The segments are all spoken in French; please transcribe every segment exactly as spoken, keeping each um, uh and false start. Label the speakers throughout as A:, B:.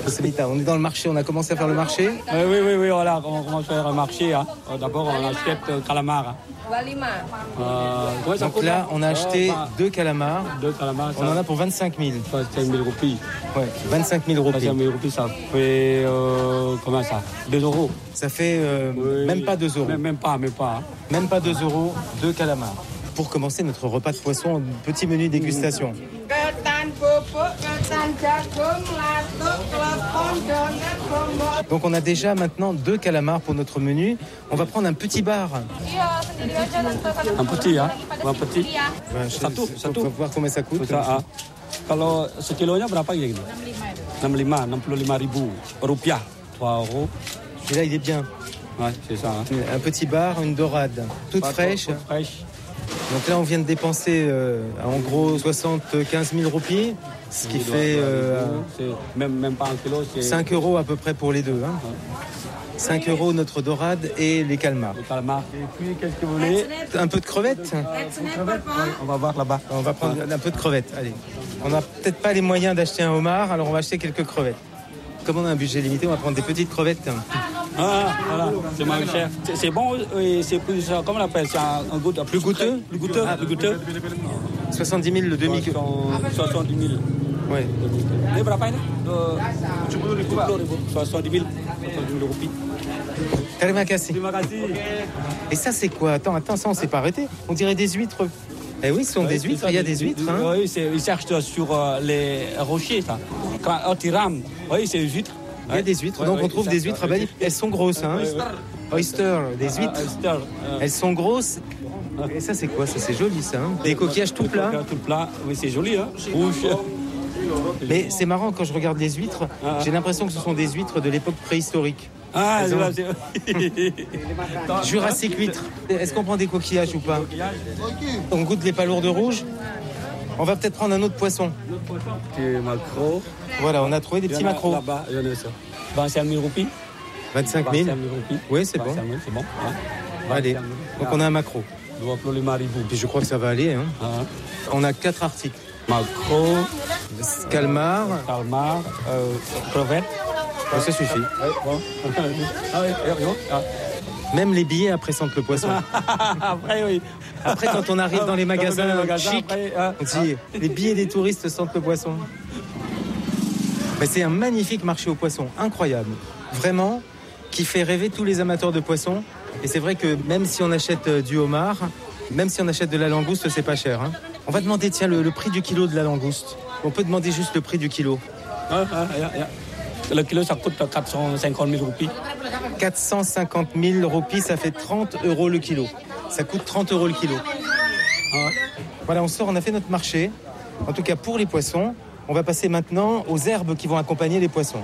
A: Semita, on est dans le marché, on a commencé à faire le marché.
B: Oui, oui, oui, oui, voilà, on commence à faire le marché. Hein. D'abord, on achète euh, calamar. Hein. Euh,
A: Donc là, on a acheté deux calamars.
B: Deux calamars.
A: On en a pour vingt-cinq mille.
B: vingt-cinq mille roupies.
A: Ouais, vingt-cinq mille roupies.
B: vingt-cinq mille roupies, ça fait, euh, comment ça, deux euros.
A: Ça fait euh,
B: oui,
A: même pas deux euros.
B: Même, même pas, même pas. Hein.
A: Même pas deux euros, deux calamars. Pour commencer notre repas de poisson, petit menu dégustation. Donc on a déjà maintenant deux calamars pour notre menu. On va prendre un petit bar.
B: Un petit, hein? Un petit.
A: Ben, je,
B: satu, satu.
A: On va voir combien ça coûte.
B: Ça, ah. Kalau sekilonya berapa ya ini? enam puluh lima, enam puluh lima ribu rupiah, trois euros.
A: Celui-là, il est bien.
B: Ouais, c'est ça. Hein.
A: Un petit bar, une dorade, toute
B: Pas
A: fraîche.
B: Toute fraîche.
A: Donc là, on vient de dépenser euh, en gros soixante-quinze mille roupies, ce qui fait euh,
B: même, même pas un kilo, c'est
A: cinq euros à peu près pour les deux. Hein. cinq euros notre dorade et les calmars.
B: Les calmars. Et puis, qu'est-ce que vous voulez?
A: Un peu de crevettes,
B: crevettes oui, on va voir là-bas.
A: On va prendre un peu de crevettes, allez. On n'a peut-être pas les moyens d'acheter un homard, alors on va acheter quelques crevettes. Comme on a un budget limité, on va prendre des petites crevettes.
B: Ah, voilà, c'est moins cher. C'est, c'est bon et c'est plus, comment on appelle, c'est un, un goût
A: plus goûteux.
B: Plus goûteux, ah, plus goûteux.
A: soixante-dix mille le demi.
B: soixante-dix mille.
A: Oui.
B: Ini berapa ini? soixante-dix mille roupies.
A: Terima kasih.
B: Terima kasih.
A: Et ça, c'est quoi? Attends, attends, ça, on s'est pas arrêté. On dirait des huîtres. Eh oui, ce sont ouais, des huîtres, il y a des huîtres. Hein.
B: Oui, c'est, ils cherchent sur euh, les rochers, ça. Quand on rame, oui, c'est des huîtres.
A: Il y a des huîtres, donc ouais, on trouve des huîtres à Bali. Elles sont grosses, hein. Oyster, des huîtres. Oyster. Elles sont grosses. Et ça, c'est quoi? Ça, c'est joli, ça. Hein. Des coquillages tout plats.
B: Tout plat, oui, c'est joli, hein. Rouge.
A: Mais c'est marrant, quand je regarde les huîtres, ah. j'ai l'impression que ce sont des huîtres de l'époque préhistorique.
B: Ah,
A: ont... Jurassique huître. Est-ce qu'on prend des coquillages ou pas? On goûte les palourdes rouges. On va peut-être prendre un autre poisson.
B: L'autre poisson, des maquereaux.
A: Voilà, on a trouvé des petits maquereaux.
B: Là-bas, il y en a ça. vingt-cinq mille roupies.
A: vingt-cinq mille. Oui, c'est bon.
B: C'est bon. Hein.
A: Allez, donc on a un maquereau. Puis je crois que ça va aller. Hein. Ah. On a quatre articles.
B: Maquereau,
A: calmar,
B: calmar, euh, crevettes.
A: Oh, ça suffit. Même les billets après sentent le poisson.
B: Après, oui.
A: Après, quand on arrive dans les magasins,
B: dans les magasins
A: chic,
B: après, hein,
A: on dit hein. Les billets des touristes sentent le poisson. Mais c'est un magnifique marché aux poissons, incroyable. Vraiment, qui fait rêver tous les amateurs de poissons. Et c'est vrai que même si on achète du homard, même si on achète de la langouste, c'est pas cher. Hein. On va demander, tiens, le, le prix du kilo de la langouste. On peut demander juste le prix du kilo.
B: Ah, ah, ah, ah. Le kilo, ça coûte quatre cent cinquante mille roupies.
A: quatre cent cinquante mille roupies, ça fait trente euros le kilo. Ça coûte trente euros le kilo. Ah. Voilà, on sort, on a fait notre marché. En tout cas, pour les poissons, on va passer maintenant aux herbes qui vont accompagner les poissons.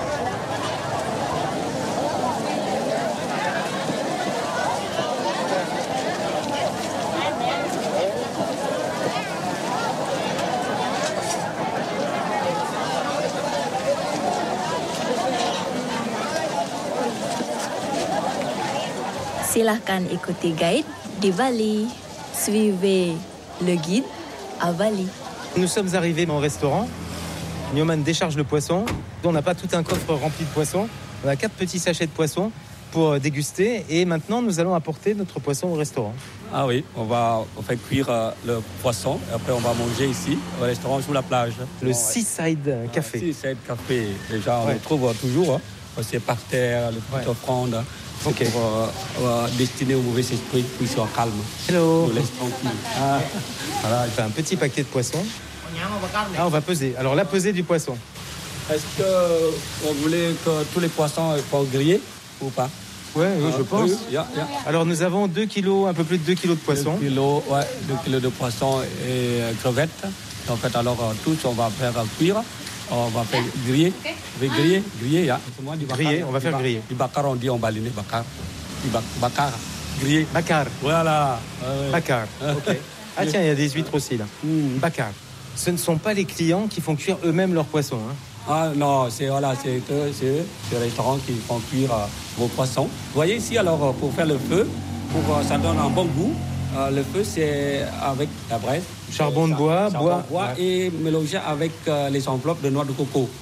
C: Silahkan ikuti guide di Bali. Suivez le guide à Bali.
A: Nous sommes arrivés au restaurant. Nyoman décharge le poisson. On n'a pas tout un coffre rempli de poissons. On a quatre petits sachets de poissons pour déguster. Et maintenant, nous allons apporter notre poisson au restaurant.
B: Ah oui, on va on fait cuire euh, le poisson. Et après, on va manger ici, au restaurant sous la plage.
A: Le Seaside Café.
B: Ah, Seaside Café. Déjà, on ouais. le trouve toujours. Hein. C'est par terre, le petit ouais. offrande. C'est okay. pour euh, euh, destiner au mauvais esprit qu'ils soient calmes.
A: Hello.
B: Nous laisse tranquille. Ah.
A: Voilà, il fait un petit paquet de poissons. Ah, on va peser. Alors, la pesée du poisson.
B: Est-ce qu'on voulait que tous les poissons soient grillés ou pas?
A: Oui, oui, je pense.
B: Oui, yeah, yeah.
A: Alors, nous avons deux kilos, un peu plus de deux kilos de poissons.
B: deux kilos, ouais, deux kilos de poissons et euh, crevettes. En fait, alors, euh, tous, on va faire euh, cuire. On va faire griller. On va griller, griller, yeah.
A: Griller, on va faire griller.
B: Du bakar, on dit en balinais, bakar. Du bakar, griller.
A: Bakar.
B: Voilà.
A: Euh... Bakar, ok. Ah tiens, il y a des huîtres aussi, là. Mm. Bakar. Ce ne sont pas les clients qui font cuire eux-mêmes leurs poissons. Hein.
B: Ah non, c'est voilà, c'est eux, c'est eux, c'est les restaurants qui font cuire euh, vos poissons. Vous voyez ici, alors, pour faire le feu, pour euh, ça donne un bon goût. Euh, le feu, c'est avec la braise.
A: Charbon de bois,
B: charbon
A: bois.
B: bois ouais. Et mélangé avec euh, les enveloppes de noix de coco.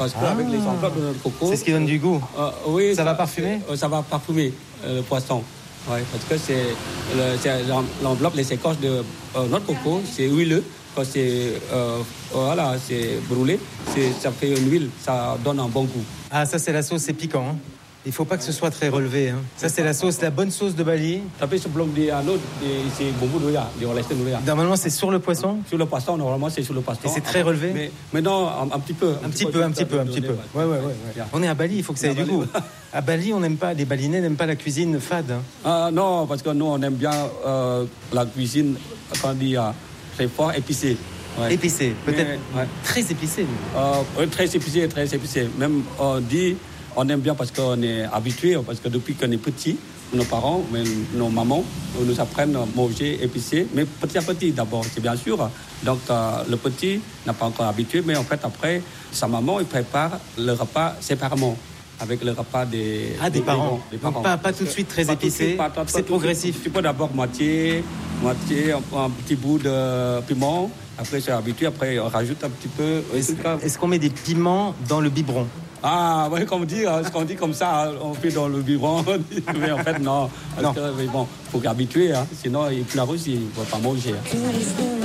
B: Parce qu'avec ah, les enveloppes de notre coco...
A: C'est ce qui donne du goût.
B: Euh, oui,
A: ça, ça va parfumer
B: euh, Ça va parfumer euh, le poisson. Ouais, parce que c'est, le, c'est l'enveloppe, les écorces de euh, notre coco, c'est huileux. Quand c'est, euh, voilà, c'est brûlé, c'est, ça fait une huile, ça donne un bon goût.
A: Ah, ça c'est la sauce, c'est piquant. Hein. Il ne faut pas que ce soit très relevé. Hein. Ça c'est la sauce, la bonne sauce de Bali.
B: Tapi sebelum dianu, c'est bumbu dulu ya, dioleskan dulu ya.
A: Normalement c'est sur le poisson.
B: Sur le poisson, normalement c'est sur le poisson.
A: Et c'est très relevé.
B: Mais, mais non, un, un petit peu.
A: Un, un petit peu, un petit peu, un petit peu. Ouais, ouais, ouais. ouais. On est à Bali, il faut que ça ait du goût. À Bali, on n'aime pas, les Balinais n'aiment pas la cuisine fade. Hein.
B: Ah, non, parce que nous on aime bien euh, la cuisine, comment dire, très fort, épicée.
A: Ouais. Épicé, peut-être mais, ouais. Très épicé.
B: Euh, très épicé, très épicé. Même on dit, on aime bien parce qu'on est habitué, parce que depuis qu'on est petit, nos parents, même nos mamans, nous apprennent à manger épicé, mais petit à petit d'abord, c'est bien sûr. Donc euh, le petit n'a pas encore habitué, mais en fait après, sa maman, il prépare le repas séparément. Avec le repas des,
A: ah, des, des parents.
B: Des parents.
A: Donc pas, pas tout de suite très épicé, c'est progressif.
B: Tu peux d'abord moitié, moitié, un, un petit bout de piment. Après, c'est habitué. Après, on rajoute un petit peu.
A: Est-ce, est-ce qu'on met des piments dans le biberon?
B: Ah, oui, comme on dit, ce qu'on dit comme ça, on fait dans le biberon. Mais en fait, non. Parce non. que, mais bon, il faut s'habituer. Hein, sinon, il pleure aussi. Il ne va pas manger. Hein.